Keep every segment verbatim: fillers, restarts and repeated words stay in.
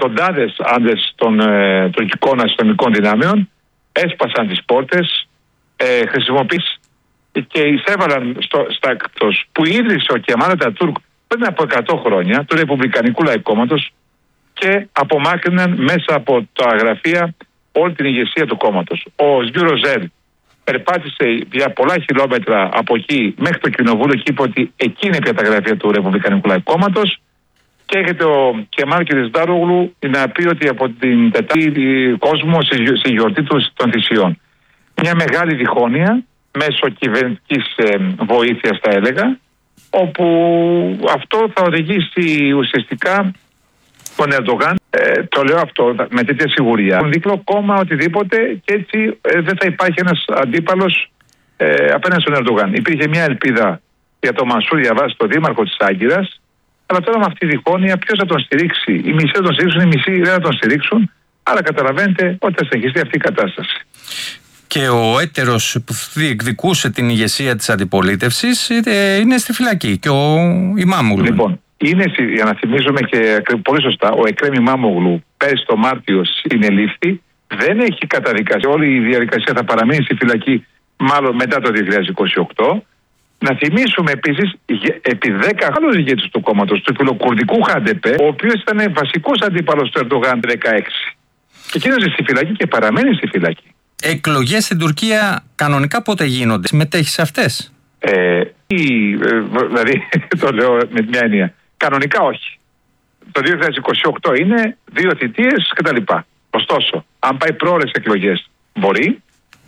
εκατοντάδες άντρες των ε, τουρκικών αστυνομικών δυνάμεων έσπασαν τις πόρτες, ε, χρησιμοποίησαν και εισέβαλαν στο, στα εκτός που ίδρυσε ο Κεμάλ Ατατούρκ πριν από εκατό χρόνια του Ρεπουμπλικανικού Λαϊκού Κόμματος και απομάκρυναν μέσα από τα γραφεία όλη την ηγεσία του κόμματος. Ο Σβίρο Ζέλ περπάτησε για πολλά χιλιόμετρα από εκεί μέχρι το κοινοβούλιο και είπε ότι εκεί είναι πια τα γραφεία του Ρεπουμπλικανικού Λαϊκού Κόμματος. Και έρχεται ο Κεμάλ Κιλισντάρογλου να πει ότι από την Τετάρτη κόσμο στη γιορτή των θυσιών. Μια μεγάλη διχόνοια μέσω κυβερνητικής ε, βοήθειας, θα έλεγα, όπου αυτό θα οδηγήσει ουσιαστικά τον Ερντογάν, ε, το λέω αυτό με τέτοια σιγουριά, τον δίκλο κόμμα οτιδήποτε και έτσι ε, δεν θα υπάρχει ένας αντίπαλος ε, απέναντι στον Ερντογάν. Υπήρχε μια ελπίδα για τον Μανσούρ Γιαβάζ, τον δήμαρχο της Άγκυρας, αλλά τώρα με αυτή τη διχόνοια ποιος θα τον στηρίξει? Οι μισοί θα τον στηρίξουν, οι μισοί δεν θα τον στηρίξουν, άρα καταλαβαίνετε ότι θα συνεχιστεί αυτή η κατάσταση. Και ο έτερος που διεκδικούσε την ηγεσία της αντιπολίτευσης είναι στη φυλακή και ο Ιμάμογλου. Λοιπόν, είναι, για να θυμίζουμε και πολύ σωστά, ο Εκρέμ Ιμάμογλου πέρυσι το Μάρτιο συνελήφθη, δεν έχει καταδικάσει. Όλη η διαδικασία θα παραμείνει στη φυλακή μάλλον μετά το δύο χιλιάδες είκοσι οκτώ. Να θυμίσουμε επίσης επί δέκα άλλους ηγέτες του κόμματος, του φιλοκουρδικού Χαντεπέ, ο οποίος ήταν βασικός αντίπαλος του Ερντογάν το δεκαέξι. Εκείνος είναι στη φυλακή και παραμένει στη φυλακή. Εκλογές στην Τουρκία κανονικά πότε γίνονται? Συμμετέχει σε αυτές? Ε, ή, ε, δηλαδή, το λέω με μια έννοια. Κανονικά όχι. Το δύο χιλιάδες είκοσι οκτώ είναι δύο θητείες κτλ. Ωστόσο, αν πάει πρόορες εκλογές μπορεί.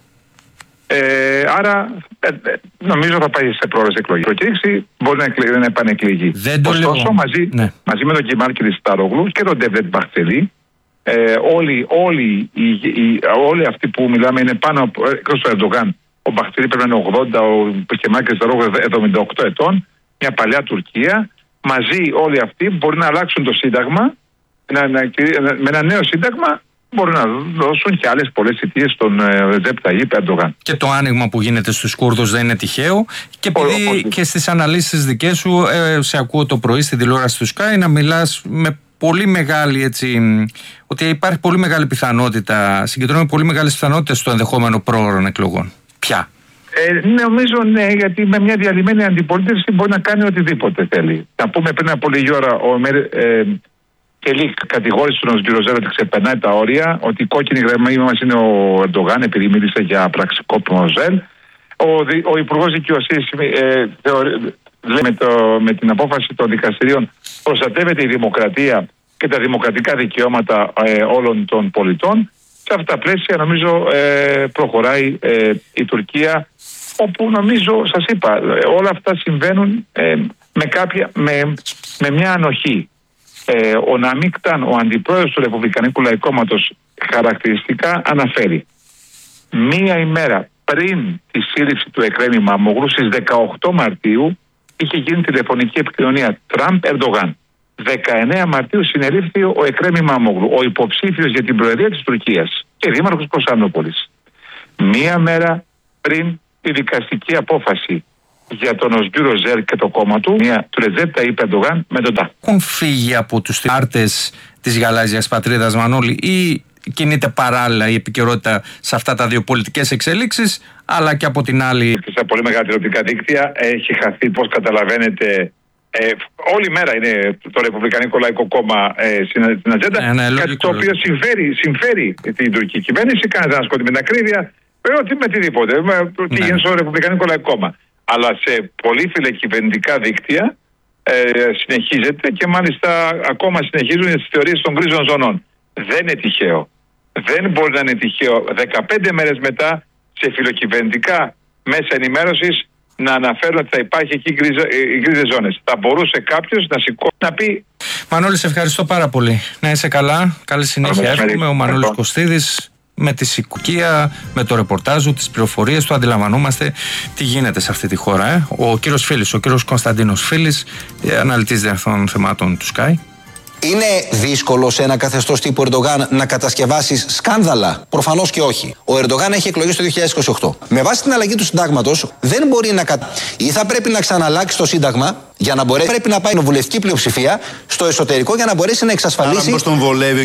Ε, άρα ε, ε, νομίζω θα πάει σε πρόορες εκλογές. Η προκήρυξη μπορεί να, εκλε, να επανεκλεγεί. Ωστόσο, μαζί, ναι. μαζί με τον Κεμάλ Κιλισντάρογλου και τον Ντέβλετ Μπαχτσελή, Ε, όλοι, όλοι, οι, οι, όλοι αυτοί που μιλάμε είναι πάνω από εκτός του Ερντογάν. Ο Μπαχτσελή πρέπει να είναι ογδόντα, ο Κεμάλ Κιλισντάρογλου εβδομήντα οκτώ ετών, μια παλιά Τουρκία. Μαζί όλοι αυτοί μπορεί να αλλάξουν το Σύνταγμα, να, να, με ένα νέο Σύνταγμα μπορούν να δώσουν και άλλες πολλές θητείες στον Ρετζέπ Ταγίπ Ερντογάν. Και το άνοιγμα που γίνεται στους Κούρδους δεν είναι τυχαίο. Και επειδή ο, και στις αναλύσεις δικές σου, ε, σε ακούω το πρωί στην τηλεόραση του Sky να μιλάς με πολύ μεγάλη, έτσι, ότι υπάρχει πολύ μεγάλη πιθανότητα, συγκεντρώνουμε πολύ μεγάλες πιθανότητες στο ενδεχόμενο πρόωρων εκλογών. Ποια? Ε, νομίζω ναι, γιατί με μια διαλυμένη αντιπολίτευση μπορεί να κάνει οτιδήποτε θέλει. Να πούμε πριν από λίγη ώρα, ο ε, Κελίκ κατηγόρησε τον Σβιροζέλ ότι ξεπερνάει τα όρια, ότι η κόκκινη γραμμή μας είναι ο Ερντογάν, επειδή μίλησε για πραξικόπημα Ζέλ. Ο, ο Υπουργός Δικαιοσύνης ε, με, το, με την απόφαση των δικαστηρίων προστατεύεται η δημοκρατία και τα δημοκρατικά δικαιώματα ε, όλων των πολιτών. Σε αυτά τα πλαίσια νομίζω ε, προχωράει ε, η Τουρκία, όπου νομίζω, σας είπα, όλα αυτά συμβαίνουν ε, με, κάποια, με, με μια ανοχή. Ε, ο Ναμίκταν, ο αντιπρόεδρος του Ρεπουμπλικανικού Λαϊκού Κόμματος, χαρακτηριστικά αναφέρει μία ημέρα πριν τη σύλληψη του Εκρέμ Ιμάμογλου, στις δεκαοκτώ Μαρτίου, είχε γίνει τηλεφωνική επικοινωνία Τραμπ-Ερντογάν. δεκαεννέα Μαρτίου συνελήφθη ο Εκρέμ Ιμάμογλου, ο υποψήφιος για την προεδρία της Τουρκίας και δήμαρχος Κωνσταντινούπολης. Μία μέρα πριν τη δικαστική απόφαση για τον Οσβίρο Ζέλ και το κόμμα του, μια του Ρετζέπ Ταγίπ Ερντογάν με τον ΤΑ. Έχουν φύγει από τους άρτες της γαλάζιας πατρίδας, Μανώλη, ή κινείται παράλληλα η επικαιρότητα σε αυτά τα δύο πολιτικές εξέλιξεις, αλλά και από την άλλη? Σε πολύ μεγάλα τηλεοπτικά δίκτυα έχει χαθεί, πώς καταλαβαίνετε, ε, όλη μέρα είναι το Ρεπουμπλικανικό Λαϊκό Κόμμα ε, στην ατζέντα. Ε, ναι, κάτι το οποίο συμφέρει, συμφέρει την τουρκική κυβέρνηση, κάνετε ένα σκότι με την ακρίβεια, ότι με οτιδήποτε. Με, τι ναι. γίνεται στο Ρεπουμπλικανικό Λαϊκό Κόμμα. Αλλά σε πολύ φιλεκυβερνητικά δίκτυα ε, συνεχίζεται και μάλιστα ακόμα συνεχίζουν τις θεωρίες των γκρίζων ζωνών. Δεν είναι τυχαίο. Δεν μπορεί να είναι τυχαίο δεκαπέντε μέρες μετά σε φιλοκυβερνητικά μέσα ενημέρωσης να αναφέρουν ότι θα υπάρχει εκεί οι γκρίζες ζώνες. Θα μπορούσε κάποιος να σηκώσει να πει. Μανώλη, σε ευχαριστώ πάρα πολύ. Να είσαι καλά. Καλή συνέχεια. Εύχομαι. Ο Μανώλης Κωστίδης με τη συκοκία, με το ρεπορτάζ του, τις πληροφορίες του, αντιλαμβανόμαστε τι γίνεται σε αυτή τη χώρα. Ε? Ο κύριος Φίλης, ο κύριος Κωνσταντίνος Φίλης, αναλυτής διεθνών θεμάτων του Sky. Είναι δύσκολο σε ένα καθεστώς τύπου Ερντογάν να κατασκευάσεις σκάνδαλα? Προφανώς και όχι. Ο Ερντογάν έχει εκλογές το δύο χιλιάδες είκοσι οκτώ. Με βάση την αλλαγή του συντάγματος δεν μπορεί να κατα... ή θα πρέπει να ξαναλλάξει το σύνταγμα για να μπορέσει, πρέπει να πάει η κοινοβουλευτική πλειοψηφία στο εσωτερικό για να μπορέσει να εξασφαλίσει.